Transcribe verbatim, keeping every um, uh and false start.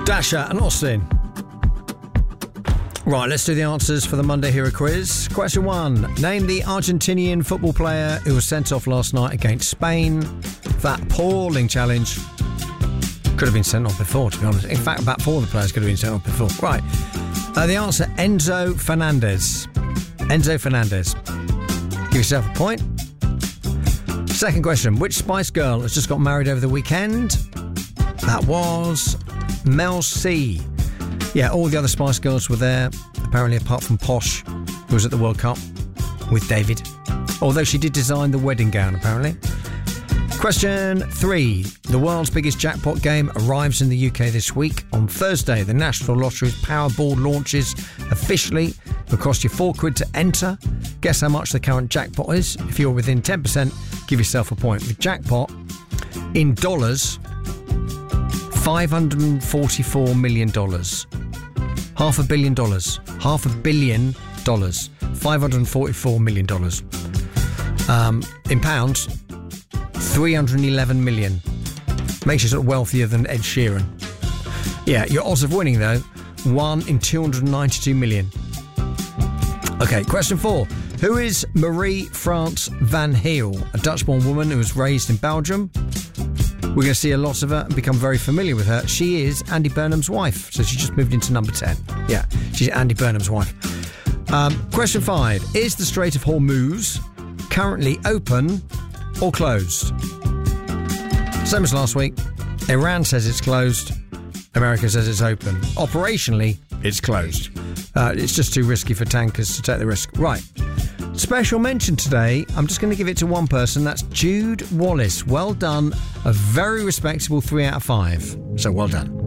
Dasha and Austin. Right, let's do the answers for the Monday Hero Quiz. Question one. Name the Argentinian football player who was sent off last night against Spain. That appalling challenge. Could have been sent off before, to be honest. In fact, about four of the players could have been sent off before. Right. Uh, the answer, Enzo Fernandez. Enzo Fernandez. Give yourself a point. Second question. Which Spice Girl has just got married over the weekend? That was Mel C. Yeah, all the other Spice Girls were there, apparently apart from Posh, who was at the World Cup with David. Although she did design the wedding gown, apparently. Question three. The world's biggest jackpot game arrives in the U K this week. On Thursday, the National Lottery's Powerball launches officially. It'll cost you four quid to enter. Guess how much the current jackpot is? If you're within ten percent, give yourself a point. The jackpot, in dollars, five hundred forty-four million dollars. Half a billion dollars. Half a billion dollars. five hundred forty-four million dollars. Um, in pounds, three hundred eleven million. Makes you sort of wealthier than Ed Sheeran. Yeah, your odds of winning, though, one in two hundred ninety-two million. Okay, question four. Who is Marie France van Heel, a Dutch-born woman who was raised in Belgium? We're going to see a lot of her and become very familiar with her. She is Andy Burnham's wife, so she just moved into number ten. Yeah, she's Andy Burnham's wife. Um, question five. Is the Strait of Hormuz currently open or closed? Same as last week. Iran says it's closed. America says it's open. Operationally, it's closed. Uh, it's just too risky for tankers to take the risk. Right. Special mention today, I'm just going to give it to one person. That's Jude Wallace. Well done. A very respectable three out of five. So well done.